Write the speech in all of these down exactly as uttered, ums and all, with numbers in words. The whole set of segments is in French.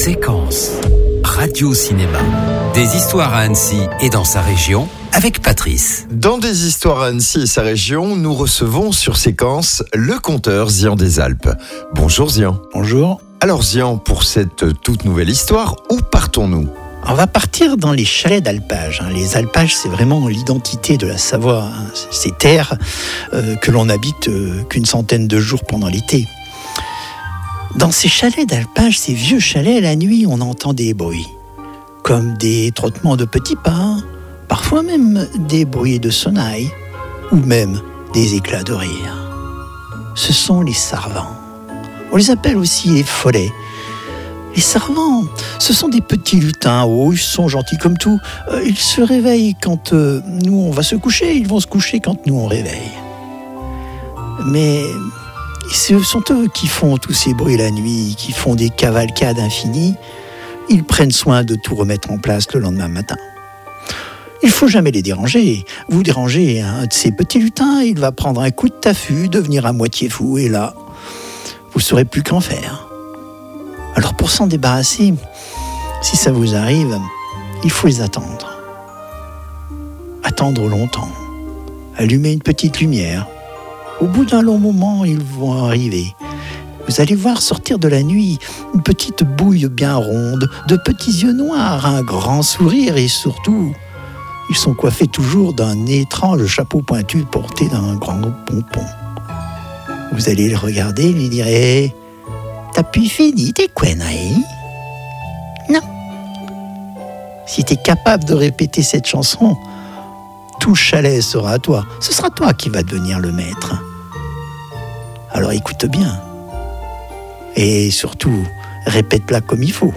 Séquence Radio-Cinéma. Des histoires à Annecy et dans sa région avec Patrice. Dans Des histoires à Annecy et sa région, nous recevons sur Séquence le conteur Zian des Alpes. Bonjour Zian. Bonjour. Alors Zian, pour cette toute nouvelle histoire, où partons-nous ? On va partir dans les chalets d'alpage. Les alpages, c'est vraiment l'identité de la Savoie. Ces terres euh, que l'on habite euh, qu'une centaine de jours pendant l'été. Dans ces chalets d'alpage, ces vieux chalets, la nuit, on entend des bruits. Comme des trottements de petits pas, parfois même des bruits de sonnailles, ou même des éclats de rire. Ce sont les sarvans. On les appelle aussi les follets. Les sarvans, ce sont des petits lutins. Oh, ils sont gentils comme tout. Euh, ils se réveillent quand euh, nous, on va se coucher. Ils vont se coucher quand nous, on réveille. Mais ce sont eux qui font tous ces bruits la nuit, qui font des cavalcades infinies. Ils prennent soin de tout remettre en place le lendemain matin. Il ne faut jamais les déranger. Vous dérangez un de ces petits lutins, il va prendre un coup de taffut, devenir à moitié fou, et là, vous ne saurez plus qu'en faire. Alors pour s'en débarrasser, si ça vous arrive, il faut les attendre. Attendre longtemps. Allumer une petite lumière. Au bout d'un long moment, ils vont arriver. Vous allez voir sortir de la nuit une petite bouille bien ronde, de petits yeux noirs, un grand sourire et surtout, ils sont coiffés toujours d'un étrange chapeau pointu porté d'un grand pompon. Vous allez les regarder et lui direz « T'as pu fini tes conneries ?» Non. Si t'es capable de répéter cette chanson, tout le chalet sera à toi. Ce sera toi qui vas devenir le maître. Alors écoute bien. Et surtout, répète-la comme il faut.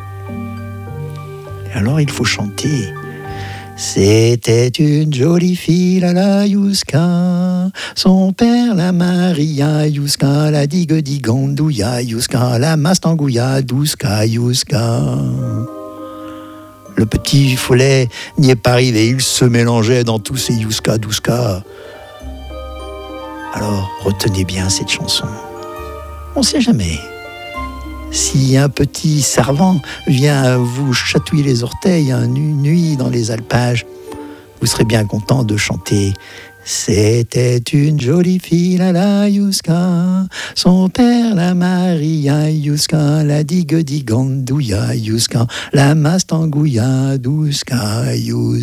Et alors il faut chanter. C'était une jolie fille, la la Youska. Son père, la Maria Youska. La digue digandouya Youska. La mastangouya douska Youska. Le petit follet n'y est pas arrivé. Il se mélangeait dans tous ces Youska douska. Alors, retenez bien cette chanson. On ne sait jamais. Si un petit servant vient vous chatouiller les orteils une nuit dans les alpages, vous serez bien content de chanter « C'était une jolie fille, la la Youska. Son père, la Maria Youska. La digue digandouya Youska. La mastangouya douska Youska. »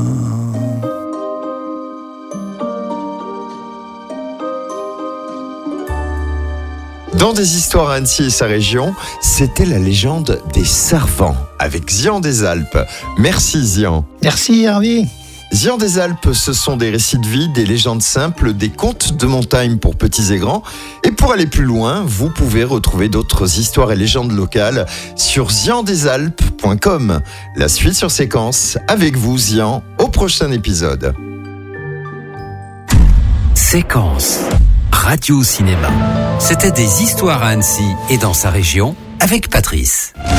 Dans Des histoires à Annecy et sa région, c'était la légende des sarvans avec Zian des Alpes. Merci Zian. Merci Hervé. Zian des Alpes, ce sont des récits de vie, des légendes simples, des contes de montagne pour petits et grands. Et pour aller plus loin, vous pouvez retrouver d'autres histoires et légendes locales sur zian des alpes point com. La suite sur Séquence, avec vous Zian, au prochain épisode. Séquence Radio-Cinéma. C'était Des histoires à Annecy et dans sa région avec Patrice.